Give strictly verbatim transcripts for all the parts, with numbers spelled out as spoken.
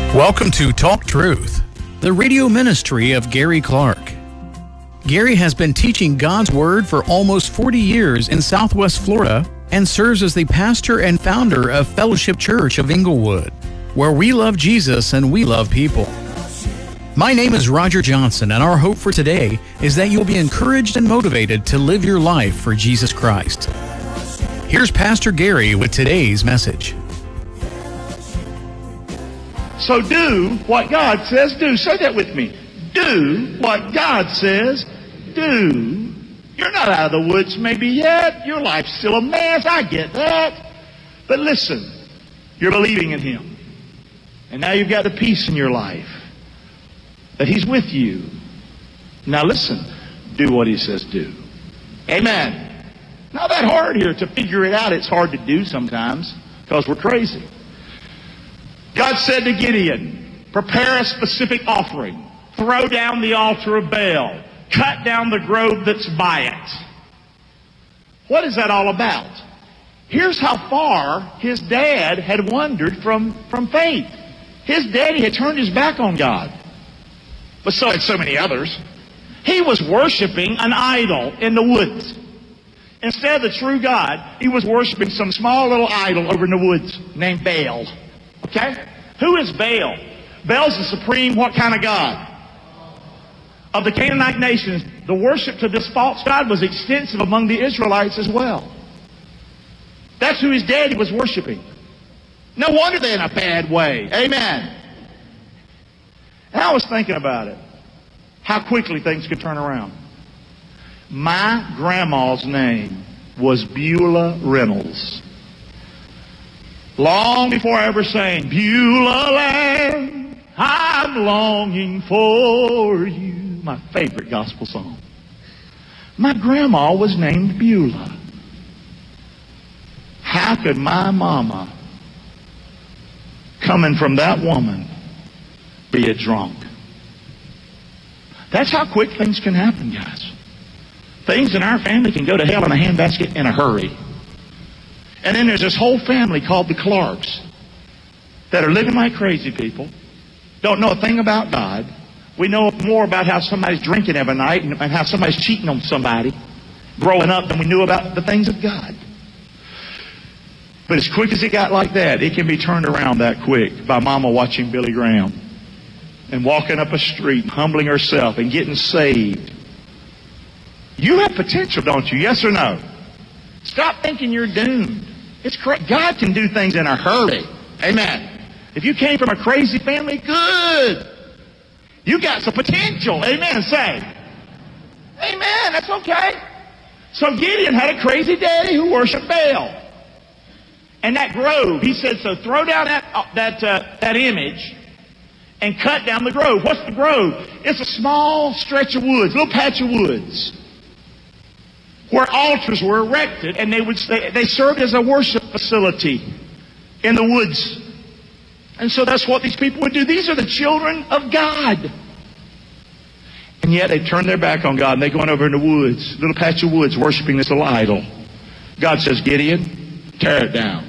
Welcome to Talk Truth, the radio ministry of Gary Clark. Gary has been teaching God's Word for almost forty years in Southwest Florida and serves as the pastor and founder of Fellowship Church of Inglewood, where we love Jesus and we love people. My name is Roger Johnson, and our hope for today is that you'll be encouraged and motivated to live your life for Jesus Christ. Here's Pastor Gary with today's message. So do what God says do. Say that with me. Do what God says do. You're not out of the woods maybe yet. Your life's still a mess. I get that. But listen, you're believing in Him. And now you've got the peace in your life that He's with you. Now listen, do what He says do. Amen. Not that hard here to figure it out. It's hard to do sometimes because we're crazy. God said to Gideon, prepare a specific offering. Throw down the altar of Baal. Cut down the grove that's by it. What is that all about? Here's how far his dad had wandered from, from faith. His daddy had turned his back on God. But so had so many others. He was worshiping an idol in the woods. Instead of the true God, he was worshiping some small little idol over in the woods named Baal. Okay? Who is Baal? Baal's the supreme what kind of God? Of the Canaanite nations, the worship to this false god was extensive among the Israelites as well. That's who his daddy was worshiping. No wonder they're in a bad way. Amen. And I was thinking about it. How quickly things could turn around. My grandma's name was Beulah Reynolds. Long before I ever sang, Beulah land, I'm longing for you. My favorite gospel song. My grandma was named Beulah. How could my mama, coming from that woman, be a drunk? That's how quick things can happen, guys. Things in our family can go to hell in a handbasket in a hurry. And then there's this whole family called the Clarks that are living like crazy people, don't know a thing about God. We know more about how somebody's drinking every night and how somebody's cheating on somebody growing up than we knew about the things of God. But as quick as it got like that, it can be turned around that quick by Mama watching Billy Graham and walking up a street, humbling herself and getting saved. You have potential, don't you? Yes or no? Stop thinking you're doomed. It's correct. God can do things in a hurry. Amen. If you came from a crazy family, good. You got some potential. Amen. Say. Amen. That's okay. So Gideon had a crazy daddy who worshiped Baal. And that grove, he said, so throw down that, uh, that, uh, that image and cut down the grove. What's the grove? It's a small stretch of woods, a little patch of woods, where altars were erected, and they would they, they served as a worship facility in the woods. And so that's what these people would do. These are the children of God. And yet they turn their back on God, and they go on over in the woods, little patch of woods, worshiping this little idol. God says, Gideon, tear it down.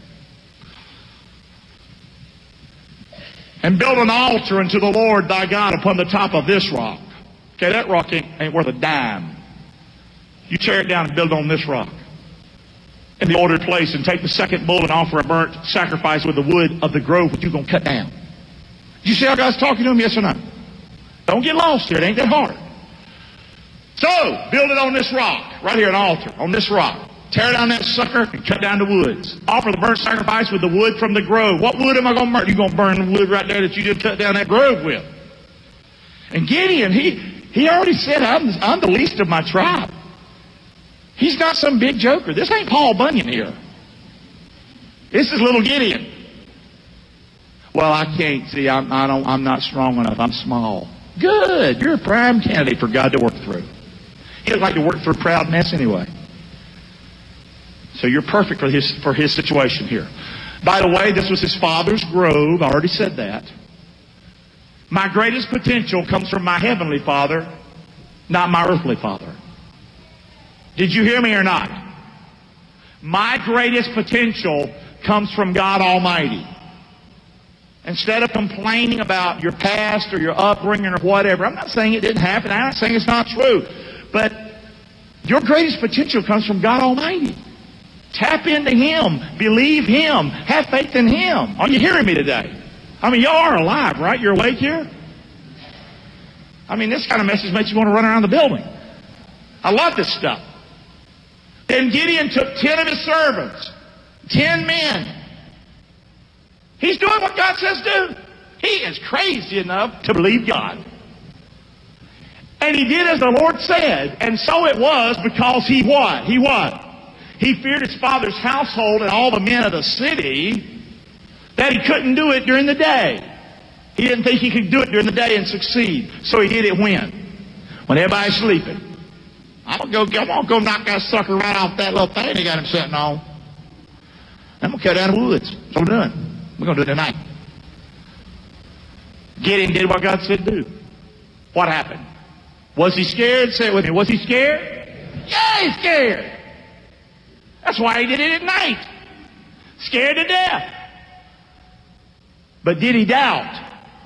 And build an altar unto the Lord thy God upon the top of this rock. Okay, that rock ain't, ain't worth a dime. You tear it down and build on this rock in the ordered place, and take the second bull and offer a burnt sacrifice with the wood of the grove which you're going to cut down. You see how God's talking to him? Yes or no? Don't get lost here. It ain't that hard. So, build it on this rock. Right here, an altar on this rock. Tear down that sucker and cut down the woods. Offer the burnt sacrifice with the wood from the grove. What wood am I going to burn? You're going to burn the wood right there that you just cut down that grove with. And Gideon, he, he already said, I'm, I'm the least of my tribe. He's not some big joker. This ain't Paul Bunyan here. This is little Gideon. Well, I can't. See, I'm, I don't, I'm not strong enough. I'm small. Good. You're a prime candidate for God to work through. He doesn't like to work through a proud mess anyway. So you're perfect for his, for his situation here. By the way, this was his father's grove. I already said that. My greatest potential comes from my heavenly Father, not my earthly father. Did you hear me or not? My greatest potential comes from God Almighty. Instead of complaining about your past or your upbringing or whatever. I'm not saying it didn't happen. I'm not saying it's not true. But your greatest potential comes from God Almighty. Tap into Him. Believe Him. Have faith in Him. Are you hearing me today? I mean, y'all are alive, right? You're awake here? I mean, this kind of message makes you want to run around the building. I love this stuff. Then Gideon took ten of his servants. Ten men. He's doing what God says do. He is crazy enough to believe God. And he did as the Lord said. And so it was because he what? He what? He feared his father's household and all the men of the city that he couldn't do it during the day. He didn't think he could do it during the day and succeed. So he did it when? When everybody's sleeping. I'm going to go, I'm gonna go knock that sucker right off that little thing they got him sitting on. I'm going to cut down the woods. So we're doing. We're going to do it tonight. Gideon did what God said do. What happened? Was he scared? Say it with me. Was he scared? Yeah, he's scared. That's why he did it at night. Scared to death. But did he doubt?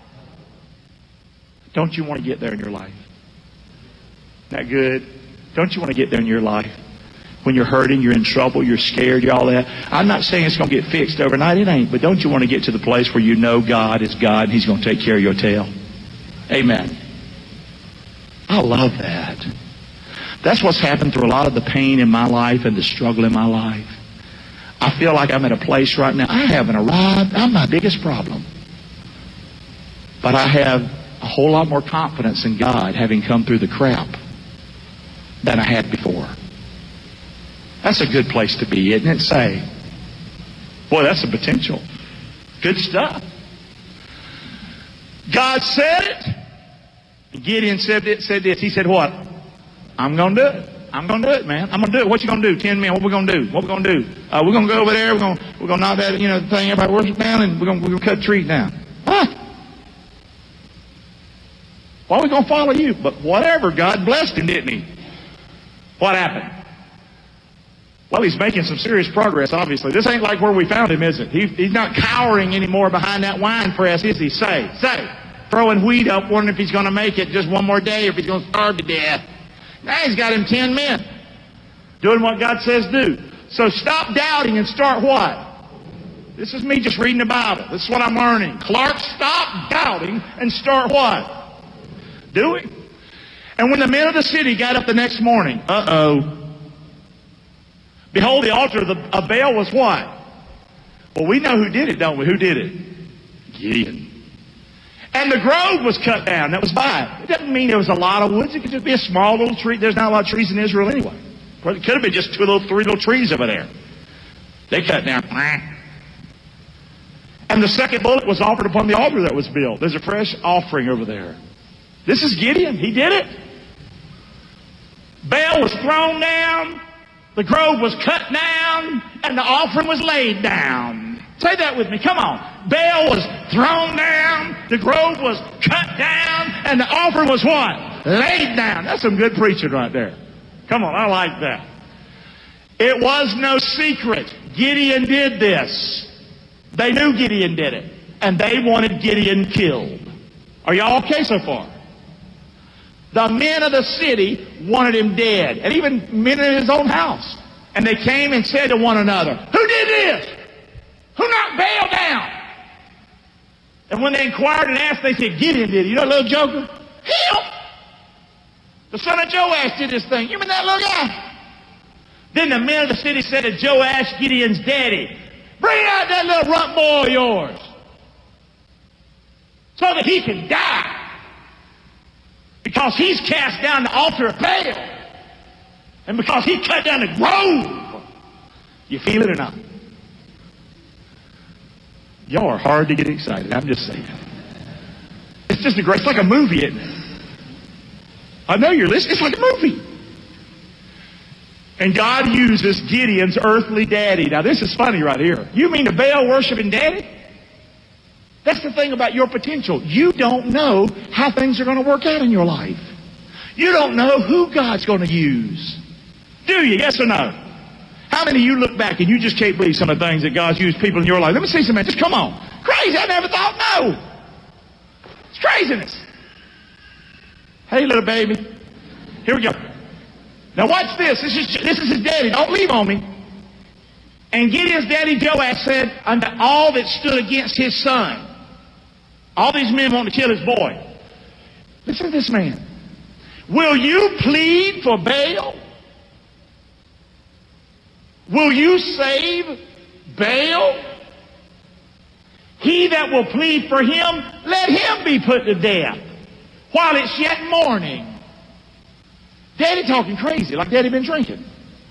Don't you want to get there in your life? Isn't that good? Don't you want to get there in your life? When you're hurting, you're in trouble, you're scared, you're all that. I'm not saying it's going to get fixed overnight. It ain't. But don't you want to get to the place where you know God is God and He's going to take care of your tail? Amen. I love that. That's what's happened through a lot of the pain in my life and the struggle in my life. I feel like I'm at a place right now. I haven't arrived. I'm my biggest problem. But I have a whole lot more confidence in God having come through the crap than I had before. That's a good place to be, isn't it? Say, boy, that's a potential. Good stuff. God said it. Gideon said it, said this. He said what? I'm going to do it. I'm going to do it, man. I'm going to do it. What you going to do? Ten men. What we going to do? What we going to do? Uh, we're going to go over there. We're going we're going to knock that, you know, thing everybody worships down, and we're going we're going to cut trees down. Huh? Why are we going to follow you? But whatever. God blessed him, didn't He? What happened? Well, he's making some serious progress, obviously. This ain't like where we found him, is it? He, he's not cowering anymore behind that wine press, is he? Say, say. Throwing wheat up, wondering if he's going to make it just one more day or if he's going to starve to death. Now he's got him ten men. Doing what God says do. So stop doubting and start what? This is me just reading the Bible. This is what I'm learning. Clark, stop doubting and start what? Doing. And when the men of the city got up the next morning, uh-oh. Behold, the altar of, the, of Baal was what? Well, we know who did it, don't we? Who did it? Gideon. And the grove was cut down. That was by it. It doesn't mean there was a lot of woods. It could just be a small little tree. There's not a lot of trees in Israel anyway. Well, it could have been just two little, three little trees over there. They cut down. And the second bullock was offered upon the altar that was built. There's a fresh offering over there. This is Gideon. He did it. Baal was thrown down. The grove was cut down, and the offering was laid down. Say that with me. Come on. Baal was thrown down, the grove was cut down, and the offering was what? Laid down. That's some good preaching right there. Come on, I like that. It was no secret. Gideon did this. They knew Gideon did it, and they wanted Gideon killed. Are y'all okay so far? The men of the city wanted him dead, and even men in his own house. And they came and said to one another, who did this? Who knocked Baal down? And when they inquired and asked, they said, Gideon did it. You know that little joker? Him! The son of Joash did this thing. You remember that little guy? Then the men of the city said to Joash, Gideon's daddy, bring out that little runt boy of yours so that he can die. Because he's cast down the altar of Baal. And because he cut down the grove. You feel it or not? Y'all are hard to get excited. I'm just saying. It's just a great, it's like a movie, isn't it? I know you're listening. It's like a movie. And God uses Gideon's earthly daddy. Now this is funny right here. You mean the Baal worshiping daddy? That's the thing about your potential. You don't know how things are going to work out in your life. You don't know who God's going to use. Do you? Yes or no? How many of you look back and you just can't believe some of the things that God's used people in your life? Let me see some, man. Just come on. Crazy. I never thought no. It's craziness. Hey, little baby. Here we go. Now watch this. This is, this is his daddy. Don't leave on me. And Gideon's daddy Joash said unto all that stood against his son, all these men want to kill his boy. Listen to this man. Will you plead for Baal? Will you save Baal? He that will plead for him, let him be put to death while it's yet morning. Daddy talking crazy, like Daddy been drinking.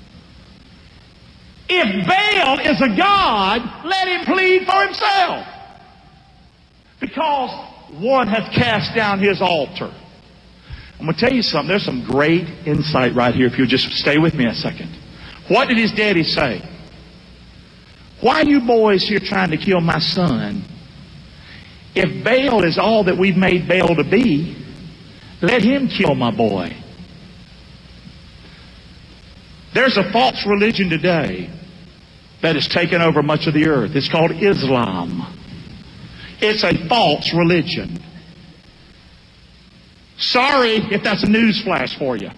If Baal is a god, let him plead for himself. Because one hath cast down his altar. I'm going to tell you something. There's some great insight right here if you'll just stay with me a second. What did his daddy say? Why are you boys here trying to kill my son? If Baal is all that we've made Baal to be, let him kill my boy. There's a false religion today that has taken over much of the earth. It's called Islam. It's a false religion. Sorry if that's a news flash for you.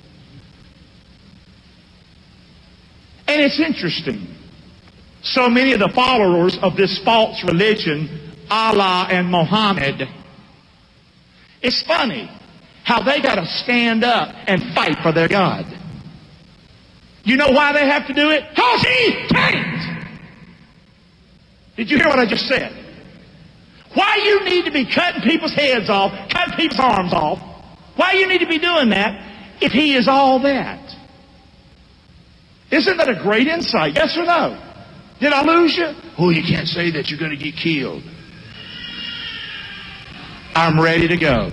And it's interesting. So many of the followers of this false religion, Allah and Muhammad, it's funny how they got to stand up and fight for their God. You know why they have to do it? Because he can't. Did you hear what I just said? Why you need to be cutting people's heads off, cutting people's arms off, why you need to be doing that if he is all that? Isn't that a great insight? Yes or no? Did I lose you? Oh, you can't say that. You're going to get killed. I'm ready to go.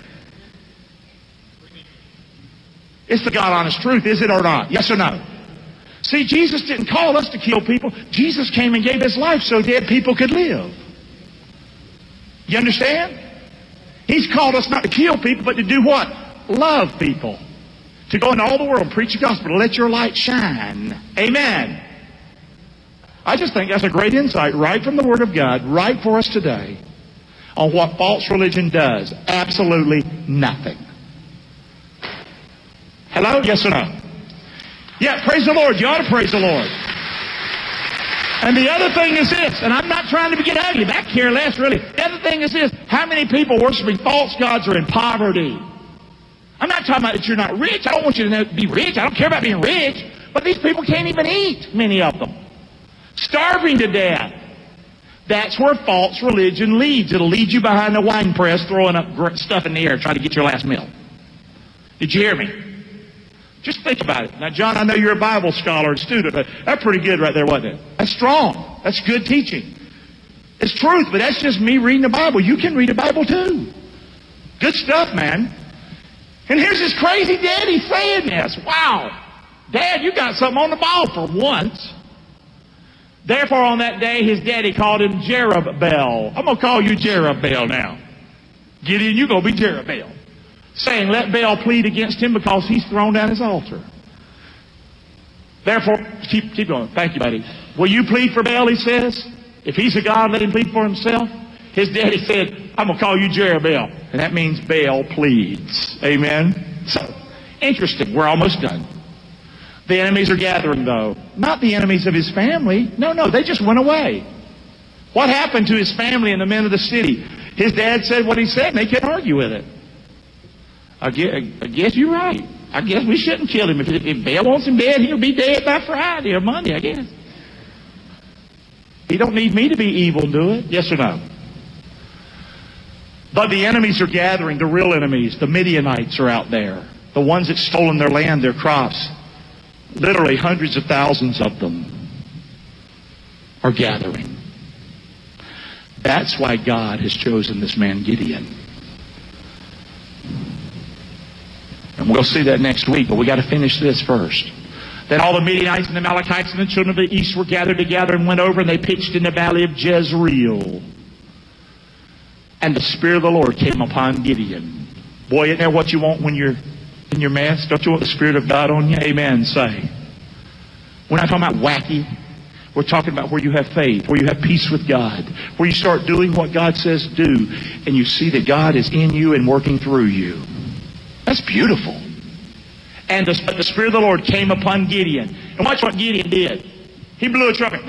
It's the God honest truth, is it or not? Yes or no? See, Jesus didn't call us to kill people. Jesus came and gave his life so dead people could live. You understand? He's called us not to kill people, but to do what? Love people. To go into all the world and preach the gospel, to let your light shine. Amen. I just think that's a great insight right from the Word of God, right for us today, on what false religion does. Absolutely nothing. Hello? Yes or no? Yeah, praise the Lord. You ought to praise the Lord. And the other thing is this, and I'm not trying to get ugly, but I care less really. The other thing is this, how many people worshiping false gods are in poverty? I'm not talking about that you're not rich. I don't want you to be rich. I don't care about being rich. But these people can't even eat, many of them. Starving to death. That's where false religion leads. It'll lead you behind the wine press throwing up stuff in the air trying to get your last meal. Did you hear me? Just think about it. Now, John, I know you're a Bible scholar and student, but that's pretty good right there, wasn't it? That's strong. That's good teaching. It's truth, but that's just me reading the Bible. You can read the Bible too. Good stuff, man. And here's this crazy daddy saying this. Wow. Dad, you got something on the ball for once. Therefore, on that day, his daddy called him Jerubbaal. I'm going to call you Jerubbaal now. Gideon, you're going to be Jerubbaal. Saying, let Baal plead against him because he's thrown down his altar. Therefore, keep, keep going. Thank you, buddy. Will you plead for Baal, he says? If he's a god, let him plead for himself. His daddy said, I'm going to call you Jerubbaal. And that means Baal pleads. Amen? So, interesting. We're almost done. The enemies are gathering, though. Not the enemies of his family. No, no, they just went away. What happened to his family and the men of the city? His dad said what he said, and they couldn't argue with it. I guess, I guess you're right. I guess we shouldn't kill him. If, if Baal wants him dead, he'll be dead by Friday or Monday, I guess. He don't need me to be evil and do it. Yes or no? But the enemies are gathering, the real enemies. The Midianites are out there. The ones that stolen their land, their crops. Literally hundreds of thousands of them are gathering. That's why God has chosen this man Gideon. And we'll see that next week, but we got to finish this first. Then all the Midianites and the Amalekites and the children of the east were gathered together and went over, and they pitched in the valley of Jezreel. And the Spirit of the Lord came upon Gideon. Boy, isn't that what you want when you're in your mess? Don't you want the Spirit of God on you? Amen. Say. We're not talking about wacky. We're talking about where you have faith, where you have peace with God, where you start doing what God says do, and you see that God is in you and working through you. That's beautiful. And the, the Spirit of the Lord came upon Gideon. And watch what Gideon did. He blew a trumpet.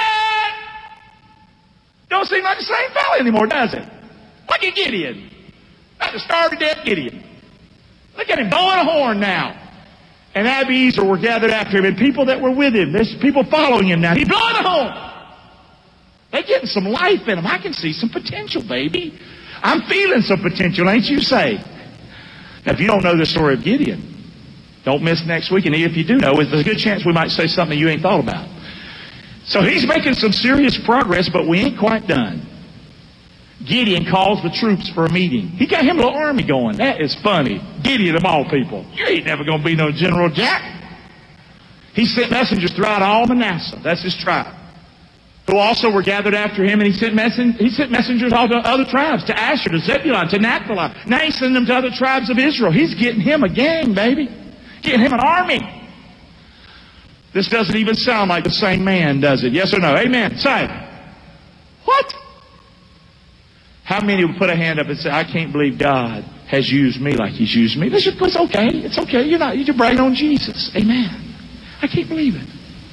Don't seem like the same fellow anymore, does it? Look at Gideon. Not the starved to death Gideon. Look at him blowing a horn now. And Abiezer were gathered after him, and people that were with him. There's people following him now. He's blowing a horn. They're getting some life in them. I can see some potential, baby. I'm feeling some potential, ain't you say? Now, if you don't know the story of Gideon, don't miss next week. And if you do know, there's a good chance we might say something you ain't thought about. So he's making some serious progress, but we ain't quite done. Gideon calls the troops for a meeting. He got him a little army going. That is funny. Gideon of all people. You ain't never going to be no General Jack. He sent messengers throughout all Manasseh. That's his tribe. Who also were gathered after him, and he sent, messen- he sent messengers all to other tribes, to Asher, to Zebulun, to Naphtali. Now he's sending them to other tribes of Israel. He's getting him a gang, baby. Getting him an army. This doesn't even sound like the same man, does it? Yes or no? Amen. Say, what? How many would put a hand up and say, I can't believe God has used me like He's used me? It's okay. It's okay. You're not. You're bragging on Jesus. Amen. I can't believe it.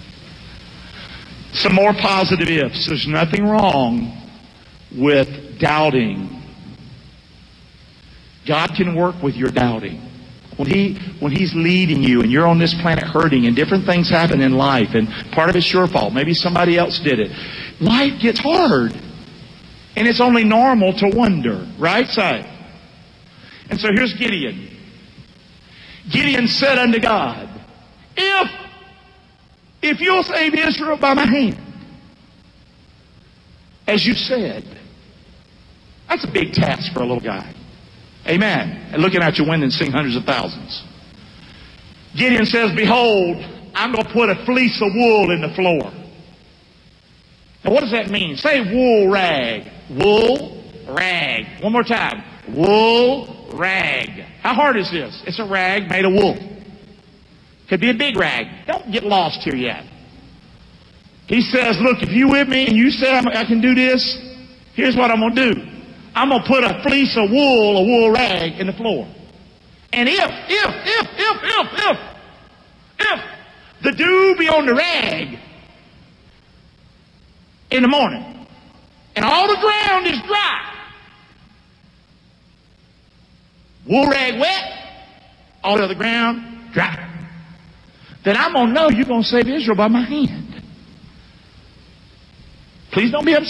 Some more positive ifs. There's nothing wrong with doubting. God can work with your doubting. When He when He's leading you and you're on this planet hurting and different things happen in life and part of it's your fault. Maybe somebody else did it. Life gets hard. And it's only normal to wonder, right side. And so here's Gideon. Gideon said unto God, If, if you'll save Israel by my hand, as you said, that's a big task for a little guy. Amen. And looking out your window and seeing hundreds of thousands. Gideon says, Behold, I'm going to put a fleece of wool in the floor. Now what does that mean? Say wool rag. Wool rag. One more time. Wool rag. How hard is this? It's a rag made of wool. Could be a big rag. Don't get lost here yet. He says, look, if you with me and you say I can do this, here's what I'm going to do. I'm going to put a fleece of wool, a wool rag in the floor. And if, if, if, if, if, if, if the dew be on the rag in the morning, and all the ground is dry, wool rag wet, all the other ground dry, then I'm going to know you're going to save Israel by my hand. Please don't be upset.